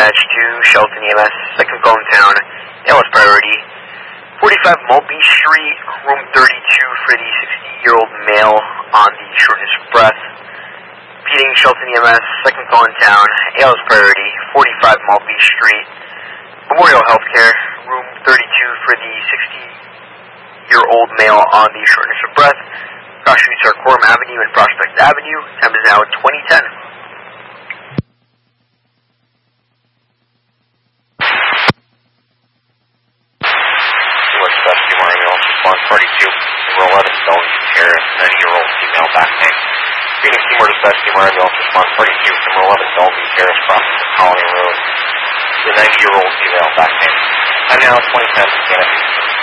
dispatch to Shelton EMS, second call in town, ALS priority, 45 Mulby Street, room 32 for the 60-year-old male on the shortness of breath. Repeating, Shelton EMS, second call in town, ALS priority, 45 Mulby Street, Memorial Healthcare, room 32 for the 60-year-old male on the shortness of breath. Cross streets are Coram Avenue and Prospect Avenue. Time is now 2010. West Rescue Ambulance, response 32, number 11, Bellevue Terrace, 90-year-old female back pain. Phoenix Seymour Dispatch Seymour Ambulance, response 32, number 11, Bellevue Terrace, crossing the Colony Road, the 90-year-old female back pain. Time now 2010, Canada.